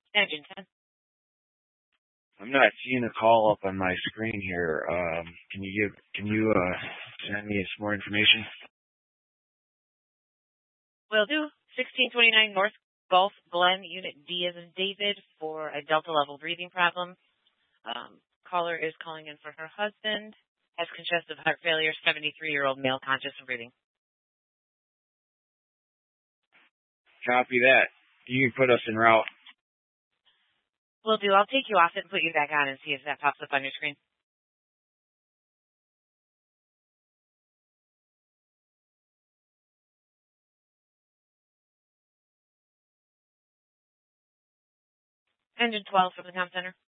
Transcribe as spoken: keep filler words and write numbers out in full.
Engine ten. I'm not seeing a call up on my screen here. Um, can you give? Can you uh, send me some more information? Will do. sixteen twenty-nine North Gulf Glen, Unit D as in David, for a Delta level breathing problem. Um, caller is calling in for her husband. Has congestive heart failure, seventy-three-year-old male, conscious and breathing. Copy that. You can put us en route. Will do. I'll take you off it and put you back on and see if that pops up on your screen. Engine twelve from the comm center.